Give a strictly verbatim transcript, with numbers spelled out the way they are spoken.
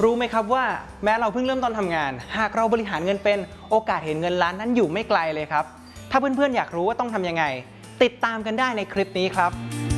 รู้ไหมครับว่าแม้เราเพิ่งเริ่มต้นทำงานหากเราบริหารเงินเป็นโอกาสเห็นเงินล้านนั้นอยู่ไม่ไกลเลยครับถ้าเพื่อนๆอยากรู้ว่าต้องทำยังไงติดตามกันได้ในคลิปนี้ครับ